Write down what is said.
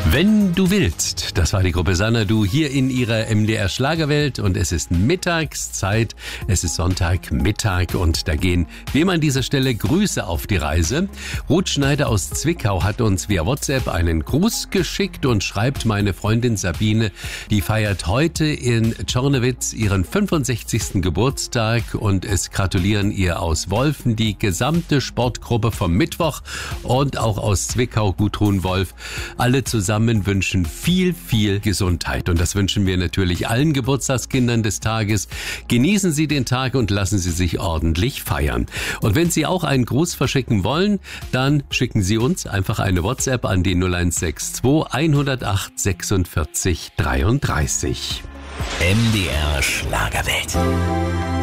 Wenn du willst, das war die Gruppe Sanadu hier in ihrer MDR Schlagerwelt und es ist Mittagszeit, es ist Sonntagmittag und da gehen wie immer an dieser Stelle Grüße auf die Reise. Ruth Schneider aus Zwickau hat uns via WhatsApp einen Gruß geschickt und schreibt, meine Freundin Sabine, die feiert heute in Czornowitz ihren 65. Geburtstag und es gratulieren ihr aus Wolfen die gesamte Sportgruppe vom Mittwoch und auch aus Zwickau Gudrun Wolf. Alle zusammen wünschen viel, viel Gesundheit. Und das wünschen wir natürlich allen Geburtstagskindern des Tages. Genießen Sie den Tag und lassen Sie sich ordentlich feiern. Und wenn Sie auch einen Gruß verschicken wollen, dann schicken Sie uns einfach eine WhatsApp an die 0162 108 46 33. MDR Schlagerwelt.